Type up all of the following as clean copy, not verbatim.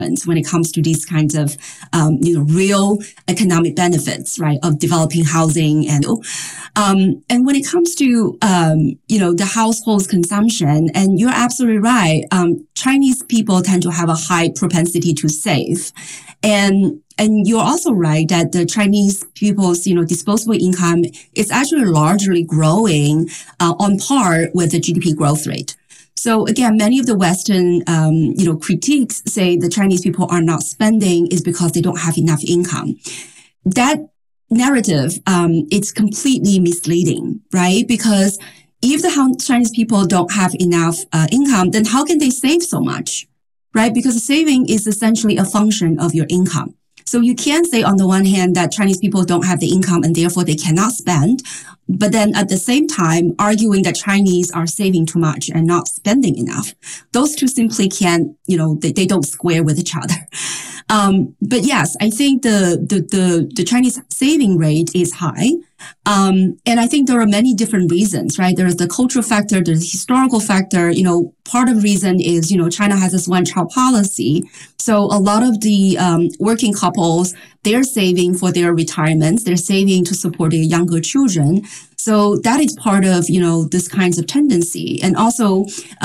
when it comes to these kinds of, real economic benefits, right, of developing housing. And when it comes to, the household's consumption, and you're absolutely right, Chinese people tend to have a high propensity to save. And you're also right that the Chinese people's, disposable income is actually largely growing on par with the GDP growth rate. So again, many of the Western, critiques say the Chinese people are not spending is because they don't have enough income. That narrative, it's completely misleading, right? Because if the Chinese people don't have enough income, then how can they save so much, right? Because saving is essentially a function of your income. So you can say on the one hand that Chinese people don't have the income and therefore they cannot spend, but then at the same time arguing that Chinese are saving too much and not spending enough. Those two simply can't, they don't square with each other. But yes, I think the Chinese saving rate is high. And I think there are many different reasons, right? There's the cultural factor, there's the historical factor. Part of the reason is, China has this one-child policy. So a lot of the working couples, they're saving for their retirements. They're saving to support their younger children. So that is part of, this kinds of tendency. And also,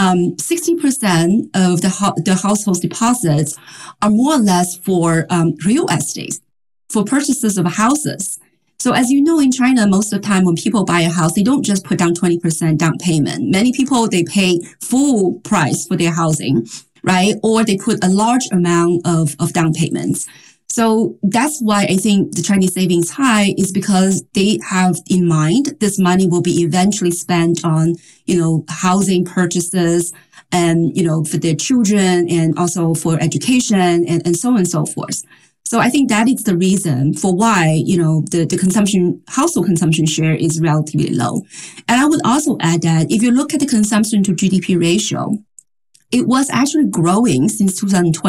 60% of the household's deposits are more or less for real estate, for purchases of houses. So as you know, in China, most of the time when people buy a house, they don't just put down 20% down payment. Many people, they pay full price for their housing, right? Or they put a large amount of down payments. So that's why I think the Chinese savings high is because they have in mind this money will be eventually spent on, housing purchases and, for their children and also for education and so on and so forth. So I think that is the reason for why, the household consumption share is relatively low. And I would also add that if you look at the consumption to GDP ratio, it was actually growing since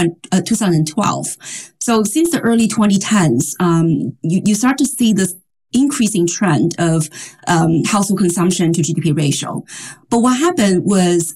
2012. So since the early 2010s, you start to see this increasing trend of household consumption to GDP ratio. But what happened was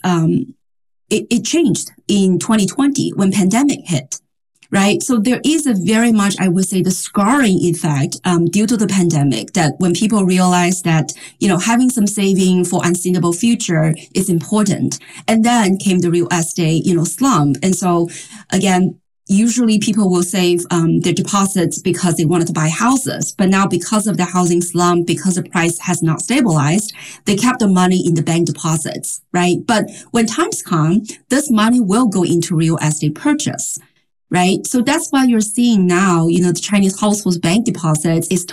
it changed in 2020 when pandemic hit. Right. So there is a very much, I would say, the scarring effect due to the pandemic that when people realize that, having some saving for unsustainable future is important. And then came the real estate, slump. And so again, usually people will save their deposits because they wanted to buy houses. But now because of the housing slump, because the price has not stabilized, they kept the money in the bank deposits. Right. But when times come, this money will go into real estate purchase. Right. So that's why you're seeing now, the Chinese households bank deposits is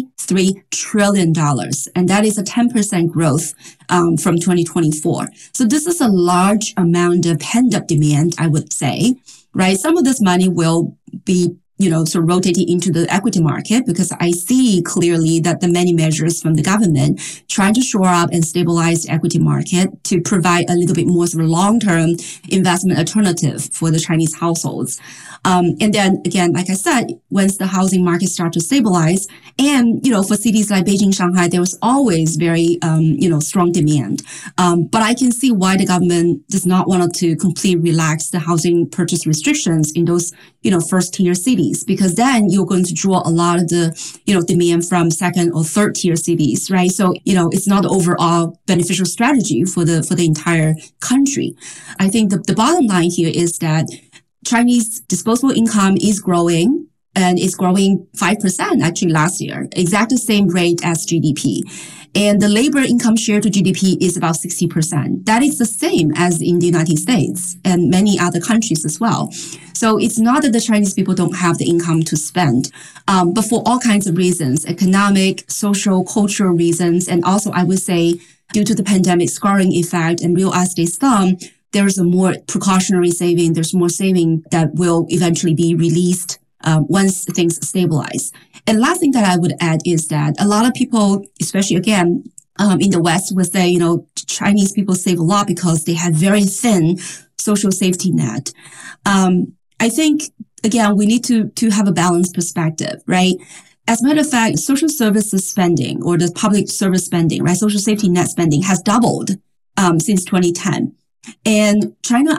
$23 trillion. And that is a 10% growth from 2024. So this is a large amount of pent-up demand, I would say. Right. Some of this money will be sort of rotating into the equity market because I see clearly that the many measures from the government trying to shore up and stabilize the equity market to provide a little bit more sort of long-term investment alternative for the Chinese households. And then again, like I said, once the housing market starts to stabilize and, for cities like Beijing, Shanghai, there was always very, strong demand. But I can see why the government does not want to completely relax the housing purchase restrictions in those, first tier cities, because then you're going to draw a lot of the, demand from second or third tier cities, right? So, it's not the overall beneficial strategy for the entire country. I think the bottom line here is that Chinese disposable income is growing and it's growing 5% actually last year, exact the same rate as GDP. And the labor income share to GDP is about 60%. That is the same as in the United States and many other countries as well. So it's not that the Chinese people don't have the income to spend, but for all kinds of reasons, economic, social, cultural reasons, and also I would say due to the pandemic scarring effect and real estate slump, there's a more precautionary saving. There's more saving that will eventually be released once things stabilize. And last thing that I would add is that a lot of people, especially again in the West, would say, Chinese people save a lot because they have very thin social safety net. I think, again, we need to have a balanced perspective, right? As a matter of fact, social services spending or the public service spending, right, social safety net spending has doubled since 2010. And China